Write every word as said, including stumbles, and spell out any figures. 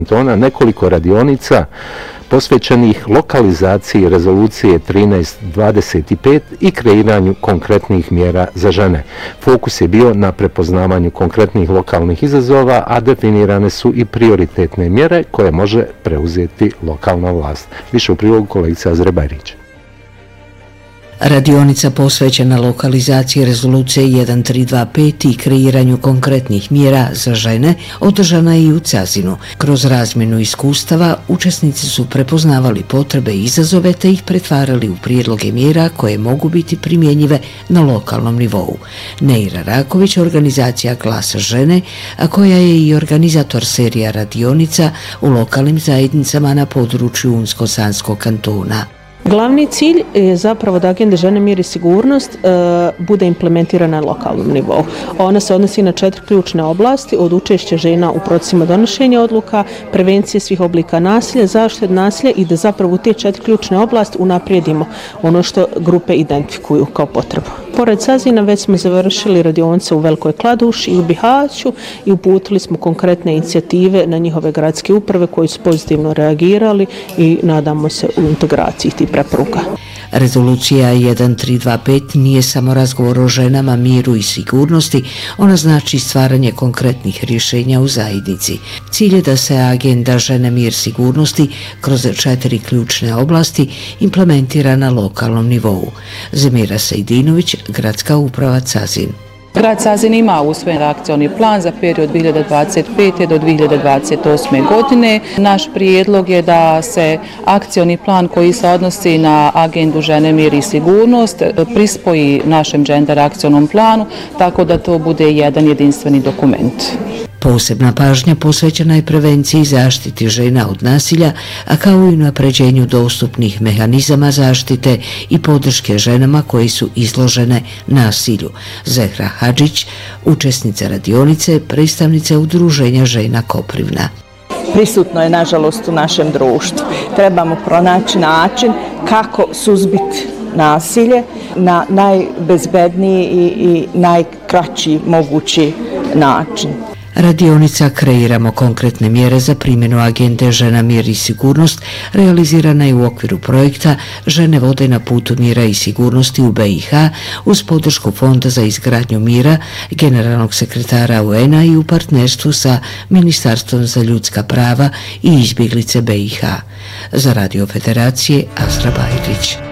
kantona nekoliko radionica posvećenih lokalizaciji rezolucije trinaest dvadeset pet i kreiranju konkretnih mjera za žene. Fokus je bio na prepoznavanju konkretnih lokalnih izazova, a definirane su i prioritetne mjere koje može preuzeti lokalna vlast. Više u prilogu kolegica Azrebajrić. Radionica posvećena lokalizaciji rezolucije jedan tri dva pet i kreiranju konkretnih mjera za žene održana je i u Cazinu. Kroz razmjenu iskustava učesnici su prepoznavali potrebe i izazove te ih pretvarali u prijedloge mjera koje mogu biti primjenjive na lokalnom nivou. Neira Raković, organizacija Glas žene, a koja je i organizator serija radionica u lokalnim zajednicama na području Unsko-Sanskog kantona. Glavni cilj je zapravo da agenda žene, mir i sigurnost e, bude implementirana na lokalnom nivou. Ona se odnosi na četiri ključne oblasti, od učešća žena u procesima donošenja odluka, prevencije svih oblika nasilja, zaštite od nasilja i da zapravo u te četiri ključne oblasti unaprijedimo ono što grupe identifikuju kao potrebu. Pored Cazina već smo završili radionice u Velikoj Kladuši i u Bihaću i uputili smo konkretne inicijative na njihove gradske uprave koji su pozitivno reagirali i nadamo se u integraciji tih preporuka. Rezolucija jedan tri dva pet nije samo razgovor o ženama, miru i sigurnosti, ona znači stvaranje konkretnih rješenja u zajednici. Cilj je da se agenda žene, mir, sigurnosti kroz četiri ključne oblasti implementira na lokalnom nivou. Zemira Sejdinović, Gradska uprava Cazin. Grad Cazin ima usvojen akcioni plan za period dvije hiljade dvadeset pete do dvije hiljade dvadeset osme godine. Naš prijedlog je da se akcioni plan koji se odnosi na agendu žene, mir i sigurnost prispoji našem gender akcionom planu, tako da to bude jedan jedinstveni dokument. Posebna pažnja posvećena je prevenciji i zaštiti žena od nasilja, a kao i unapređenju dostupnih mehanizama zaštite i podrške ženama koje su izložene nasilju. Zehra Hadžić, učesnica radionice, predstavnica Udruženja žena Koprivna. Prisutno je, nažalost, u našem društvu. Trebamo pronaći način kako suzbiti nasilje na najbezbedniji i, i najkraći mogući način. Radionica Kreiramo konkretne mjere za primjenu agende žena, mir i sigurnost realizirana je u okviru projekta Žene vode na putu mira i sigurnosti u B i H uz podršku Fonda za izgradnju mira, generalnog sekretara U N-a i u partnerstvu sa Ministarstvom za ljudska prava i izbjeglice B i H. Za Radio Federacije Azra Bajrić.